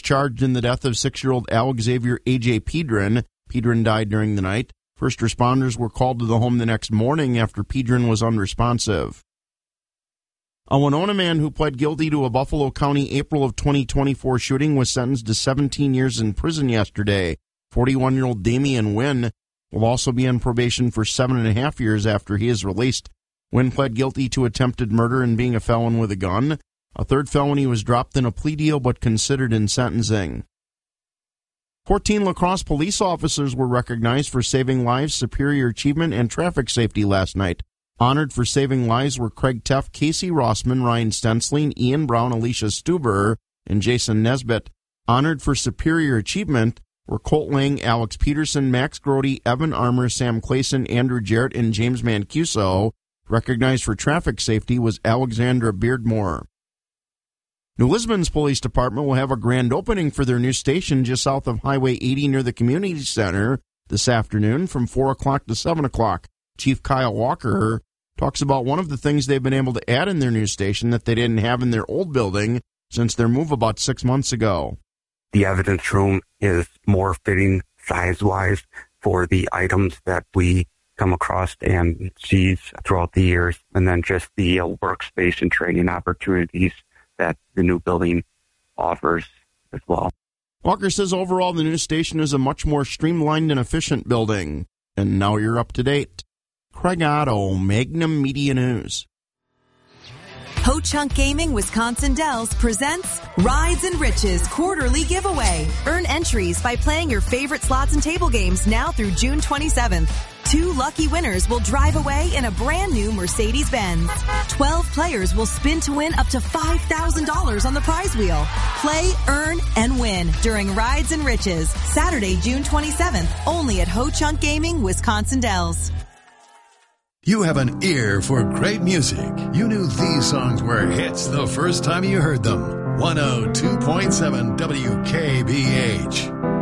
charged in the death of 6-year-old Alex Xavier A.J. Pedron. Pedron died during the night. First responders were called to the home the next morning after Pedron was unresponsive. A Winona man who pled guilty to a Buffalo County April of 2024 shooting was sentenced to 17 years in prison yesterday. 41-year-old Damian Wynn will also be on probation for 7.5 years after he is released. Wynn pled guilty to attempted murder and being a felon with a gun. A third felony was dropped in a plea deal but considered in sentencing. 14 La Crosse police officers were recognized for saving lives, superior achievement, and traffic safety last night. Honored for saving lives were Craig Teff, Casey Rossman, Ryan Stensling, Ian Brown, Alicia Stuber, and Jason Nesbitt. Honored for superior achievement were Colt Lang, Alex Peterson, Max Grody, Evan Armour, Sam Clayson, Andrew Jarrett, and James Mancuso. Recognized for traffic safety was Alexandra Beardmore. New Lisbon's Police Department will have a grand opening for their new station just south of Highway 80 near the Community Center this afternoon from 4 o'clock to 7 o'clock. Chief Kyle Walker talks about one of the things they've been able to add in their new station that they didn't have in their old building since their move about 6 months ago. The evidence room is more fitting size-wise for the items that we come across and see throughout the years, and then just the workspace and training opportunities that the new building offers as well. Walker says overall the new station is a much more streamlined and efficient building. And now you're up to date. Craig Otto, Magnum Media News. Ho Chunk Gaming Wisconsin Dells presents Rides and Riches Quarterly Giveaway. Earn entries by playing your favorite slots and table games now through June 27th. 2 lucky winners will drive away in a brand new Mercedes-Benz. 12 players will spin to win up to $5,000 on the prize wheel. Play, earn, and win during Rides and Riches, Saturday, June 27th, only at Ho Chunk Gaming Wisconsin Dells. You have an ear for great music. You knew these songs were hits the first time you heard them. 102.7 WKBH.